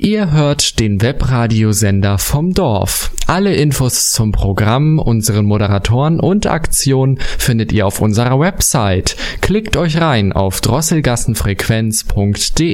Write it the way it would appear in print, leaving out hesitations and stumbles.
Ihr hört den Webradiosender vom Dorf. Alle Infos zum Programm, unseren Moderatoren und Aktionen findet ihr auf unserer Website. Klickt euch rein auf drosselgassenfrequenz.de.